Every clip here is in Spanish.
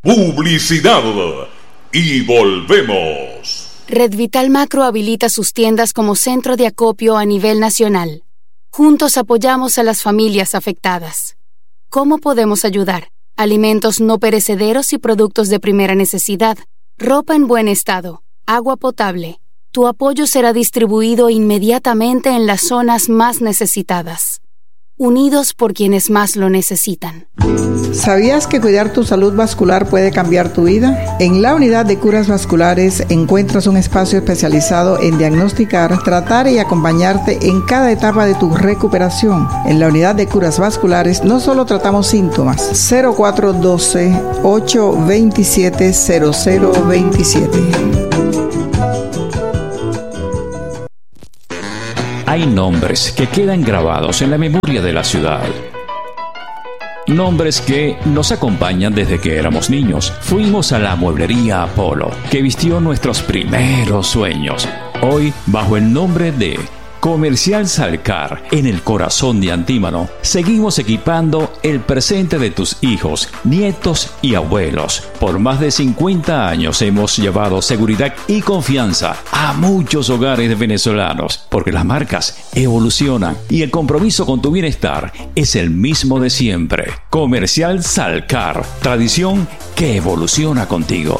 Publicidad y volvemos. Red Vital Macro habilita sus tiendas como centro de acopio a nivel nacional. Juntos apoyamos a las familias afectadas. ¿Cómo podemos ayudar? Alimentos no perecederos y productos de primera necesidad, ropa en buen estado, agua potable. Tu apoyo será distribuido inmediatamente en las zonas más necesitadas. Unidos por quienes más lo necesitan. ¿Sabías que cuidar tu salud vascular puede cambiar tu vida? En la unidad de curas vasculares encuentras un espacio especializado en diagnosticar, tratar y acompañarte en cada etapa de tu recuperación. En la unidad de curas vasculares no solo tratamos síntomas. 0412-827-0027. Hay nombres que quedan grabados en la memoria de la ciudad. Nombres que nos acompañan desde que éramos niños. Fuimos a la mueblería Apolo, que vistió nuestros primeros sueños. Hoy, bajo el nombre de Comercial Salcar, en el corazón de Antímano, seguimos equipando el presente de tus hijos, nietos y abuelos. Por más de 50 años hemos llevado seguridad y confianza a muchos hogares venezolanos, porque las marcas evolucionan y el compromiso con tu bienestar es el mismo de siempre. Comercial Salcar, tradición que evoluciona contigo.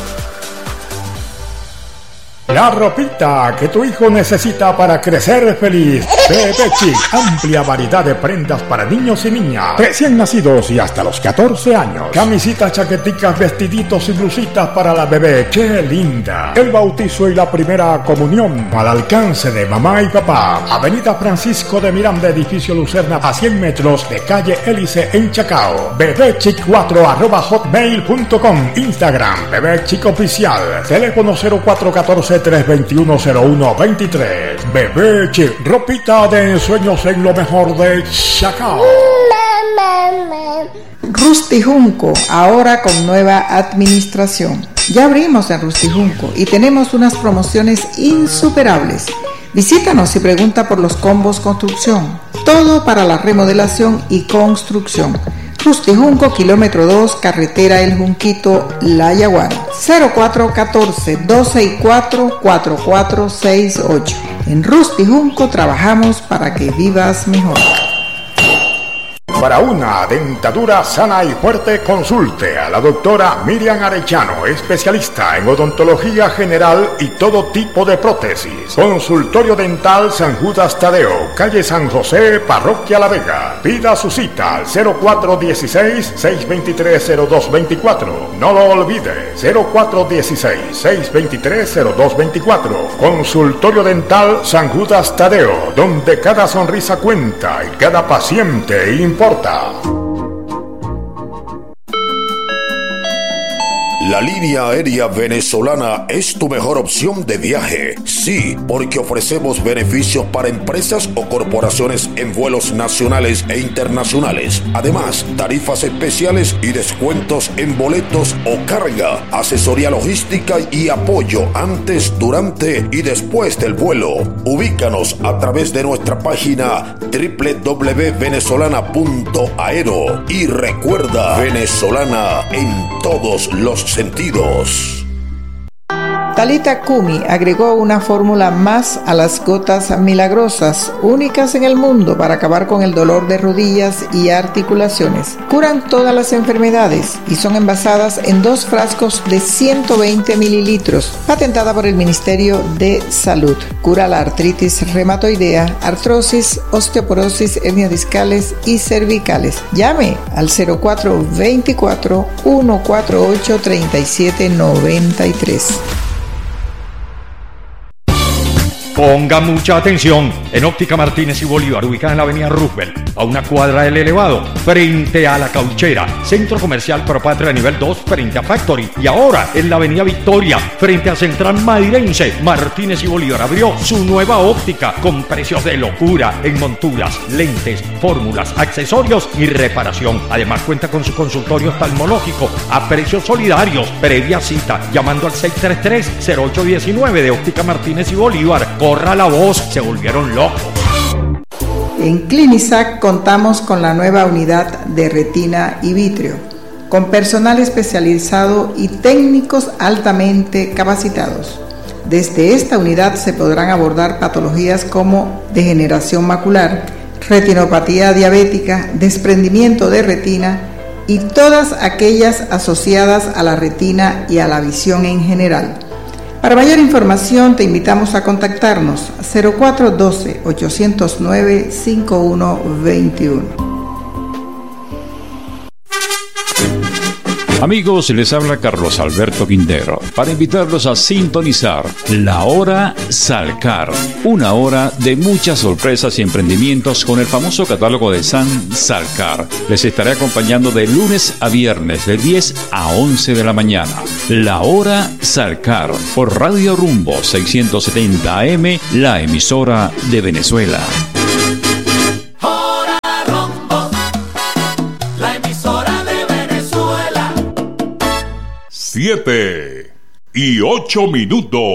La ropita que tu hijo necesita para crecer feliz. Bebé Chic, amplia variedad de prendas para niños y niñas, recién nacidos y hasta los 14 años. Camisitas, chaqueticas, vestiditos y blusitas para la bebé. ¡Qué linda! El bautizo y la primera comunión al alcance de mamá y papá. Avenida Francisco de Miranda, edificio Lucerna, a 100 metros de calle Hélice en Chacao. bebechic4@hotmail.com. Instagram, Bebé Chic Oficial. Teléfono 0414-321-0123. Bebé Chic, ropita de ensueños en lo mejor de Chacao. Rusty Junco, ahora con nueva administración. Ya abrimos en Rusty Junco y tenemos unas promociones insuperables. Visítanos y pregunta por los combos construcción. Todo para la remodelación y construcción. Rusty Junco, kilómetro 2, carretera El Junquito, La Yaguara. 0414-264-4468. En Rusty Junco trabajamos para que vivas mejor. Para una dentadura sana y fuerte, consulte a la doctora Miriam Arellano, especialista en odontología general y todo tipo de prótesis. Consultorio Dental San Judas Tadeo, calle San José, Parroquia La Vega. Pida su cita al 0416-623-0224. No lo olvide, 0416-623-0224. Consultorio Dental San Judas Tadeo, donde cada sonrisa cuenta y cada paciente importa. La línea aérea venezolana es tu mejor opción de viaje. Sí, porque ofrecemos beneficios para empresas o corporaciones en vuelos nacionales e internacionales. Además, tarifas especiales y descuentos en boletos o carga, asesoría logística y apoyo antes, durante y después del vuelo. Ubícanos a través de nuestra página www.venezolana.aero y recuerda, venezolana en todos los sentidos. Talita Kumi agregó una fórmula más a las gotas milagrosas, únicas en el mundo para acabar con el dolor de rodillas y articulaciones. Curan todas las enfermedades y son envasadas en 2 frascos de 120 mililitros, patentada por el Ministerio de Salud. Cura la artritis reumatoidea, artrosis, osteoporosis, hernias discales y cervicales. Llame al 0424-148-3793. Ponga mucha atención. En Óptica Martínez y Bolívar, ubicada en la avenida Roosevelt, a una cuadra del Elevado, frente a La Cauchera, centro comercial Propatria nivel 2, frente a Factory. Y ahora en la avenida Victoria, frente a Central Madirense, Martínez y Bolívar abrió su nueva óptica con precios de locura en monturas, lentes, fórmulas, accesorios y reparación. Además cuenta con su consultorio oftalmológico a precios solidarios. Previa cita llamando al 633-0819 de Óptica Martínez y Bolívar. Corra la voz, se volvieron locos. En Clinisac contamos con la nueva unidad de retina y vitrio. con personal especializado y técnicos altamente capacitados. Desde esta unidad se podrán abordar patologías como degeneración macular, retinopatía diabética, desprendimiento de retina y todas aquellas asociadas a la retina y a la visión en general. Para mayor información te invitamos a contactarnos 0412-809-5121. Amigos, les habla Carlos Alberto Quintero para invitarlos a sintonizar La Hora Salcar, una hora de muchas sorpresas y emprendimientos con el famoso catálogo de San Salcar. Les estaré acompañando de lunes a viernes de 10 a 11 de la mañana. La Hora Salcar por Radio Rumbo 670 AM, la emisora de Venezuela. 7:08.